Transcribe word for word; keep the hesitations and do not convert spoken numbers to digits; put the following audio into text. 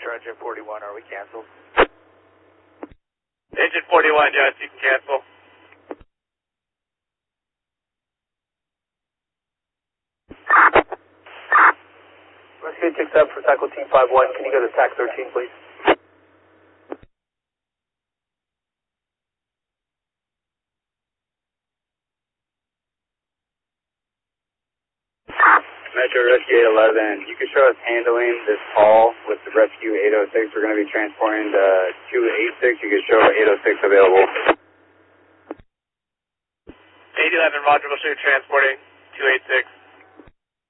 Roger, engine forty-one, are we canceled? Engine forty-one, yes, you can cancel. Rescue six up for cycle team five one, can you go to T A C thirteen, please? Metro Rescue eight eleven, you can show us handling this call with the Rescue eight oh six. We're going to be transporting to two eight six. You can show eight oh six available. eight eleven, Roger, we'll show you transporting two eight six.